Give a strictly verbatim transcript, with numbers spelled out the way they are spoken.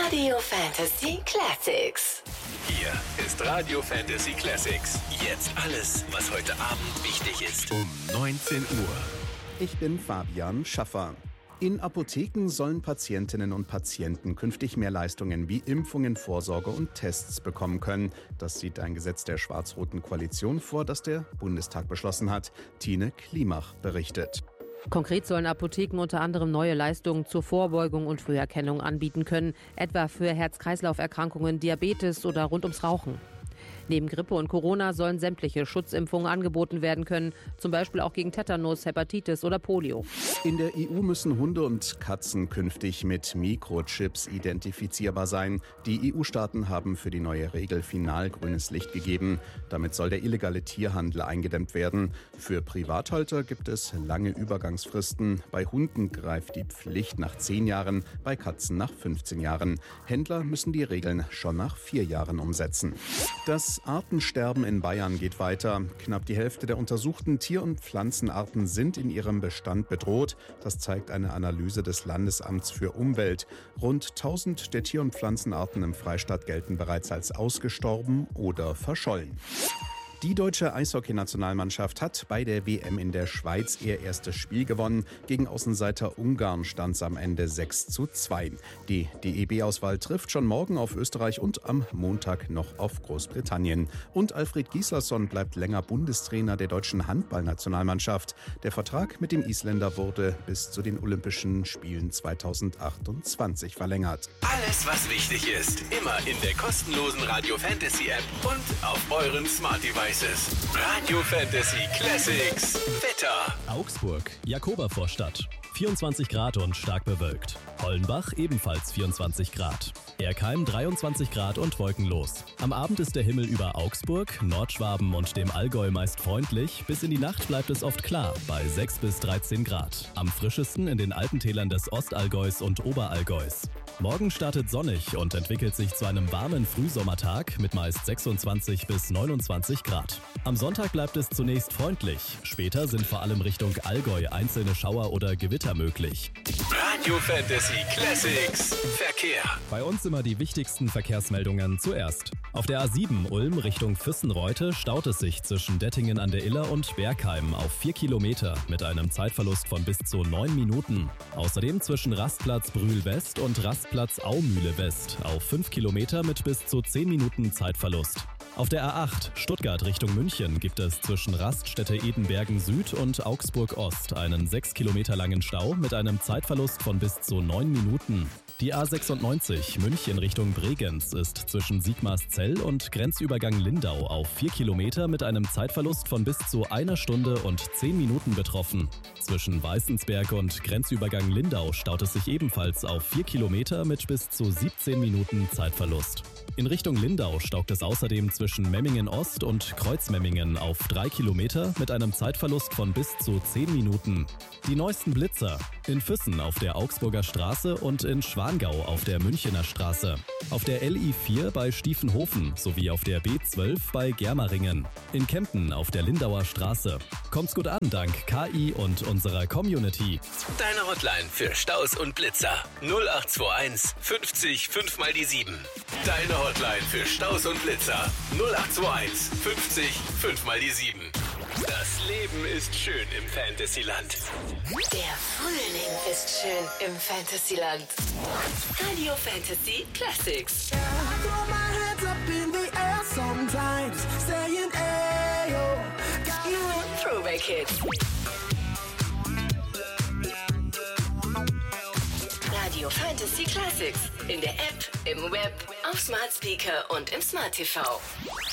Radio Fantasy Classics. Hier ist Radio Fantasy Classics. Jetzt alles, was heute Abend wichtig ist. Um neunzehn Uhr. Ich bin Fabian Schaffer. In Apotheken sollen Patientinnen und Patienten künftig mehr Leistungen wie Impfungen, Vorsorge und Tests bekommen können. Das sieht ein Gesetz der schwarz-roten Koalition vor, das der Bundestag beschlossen hat. Tine Klimach berichtet. Konkret sollen Apotheken unter anderem neue Leistungen zur Vorbeugung und Früherkennung anbieten können, etwa für Herz-Kreislauf-Erkrankungen, Diabetes oder rund ums Rauchen. Neben Grippe und Corona sollen sämtliche Schutzimpfungen angeboten werden können, zum Beispiel auch gegen Tetanus, Hepatitis oder Polio. In der E U müssen Hunde und Katzen künftig mit Mikrochips identifizierbar sein. Die E U-Staaten haben für die neue Regel final grünes Licht gegeben. Damit soll der illegale Tierhandel eingedämmt werden. Für Privathalter gibt es lange Übergangsfristen. Bei Hunden greift die Pflicht nach zehn Jahren, bei Katzen nach fünfzehn Jahren. Händler müssen die Regeln schon nach vier Jahren umsetzen. Das Artensterben in Bayern geht weiter. Knapp die Hälfte der untersuchten Tier- und Pflanzenarten sind in ihrem Bestand bedroht. Das zeigt eine Analyse des Landesamts für Umwelt. Rund tausend der Tier- und Pflanzenarten im Freistaat gelten bereits als ausgestorben oder verschollen. Die deutsche Eishockey-Nationalmannschaft hat bei der W M in der Schweiz ihr erstes Spiel gewonnen. Gegen Außenseiter Ungarn stand es am Ende sechs zu zwei. Die D E B-Auswahl trifft schon morgen auf Österreich und am Montag noch auf Großbritannien. Und Alfred Gislason bleibt länger Bundestrainer der deutschen Handball-Nationalmannschaft. Der Vertrag mit dem Isländer wurde bis zu den Olympischen Spielen zweitausendachtundzwanzig verlängert. Alles, was wichtig ist, immer in der kostenlosen Radio Fantasy App und auf euren Smart Devices. Radio Fantasy Classics. Wetter. Augsburg, Jakobervorstadt. vierundzwanzig Grad und stark bewölkt. Hollenbach ebenfalls vierundzwanzig Grad. Erkheim dreiundzwanzig Grad und wolkenlos. Am Abend ist der Himmel über Augsburg, Nordschwaben und dem Allgäu meist freundlich. Bis in die Nacht bleibt es oft klar, bei sechs bis dreizehn Grad. Am frischesten in den Alpentälern des Ostallgäus und Oberallgäus. Morgen startet sonnig und entwickelt sich zu einem warmen Frühsommertag mit meist sechsundzwanzig bis neunundzwanzig Grad. Am Sonntag bleibt es zunächst freundlich. Später sind vor allem Richtung Allgäu einzelne Schauer oder Gewitter möglich. Radio Fantasy Classics. Verkehr. Bei uns immer die wichtigsten Verkehrsmeldungen zuerst. Auf der A sieben Ulm Richtung Füssenreute staut es sich zwischen Dettingen an der Iller und Bergheim auf vier Kilometer mit einem Zeitverlust von bis zu neun Minuten. Außerdem zwischen Rastplatz Brühl West und Rastplatz Aumühle West auf fünf Kilometer mit bis zu zehn Minuten Zeitverlust. Auf der A acht Stuttgart Richtung München gibt es zwischen Raststätte Edenbergen Süd und Augsburg Ost einen sechs Kilometer langen Stau mit einem Zeitverlust von bis zu neun Minuten. Die A sechsundneunzig München Richtung Bregenz ist zwischen Sigmarszell und Grenzübergang Lindau auf vier Kilometer mit einem Zeitverlust von bis zu einer Stunde und zehn Minuten betroffen. Zwischen Weißensberg und Grenzübergang Lindau staut es sich ebenfalls auf vier Kilometer mit bis zu siebzehn Minuten Zeitverlust. In Richtung Lindau staugt es außerdem zwischen Memmingen Ost und Kreuzmemmingen auf drei Kilometer mit einem Zeitverlust von bis zu zehn Minuten. Die neuesten Blitzer: in Füssen auf der Augsburger Straße und in Schwangau auf der Münchener Straße. Auf der L I vier bei Stiefenhofen sowie auf der B zwölf bei Germeringen. In Kempten auf der Lindauer Straße. Kommt's gut an dank K I und unserer Community. Deine Hotline für Staus und Blitzer. null acht zwei eins fünfzig fünf mal die sieben. Deine Hotline für Staus und Blitzer. null acht zwei eins fünfzig fünf mal die sieben. Das Leben ist schön im Fantasyland. Der Frühling ist schön im Fantasyland. Radio Fantasy Classics. Throw my hands up in the air sometimes, saying ayo. Nur Throwback Hits. Radio Fantasy Classics. In der App, im Web, auf Smart Speaker und im Smart T V.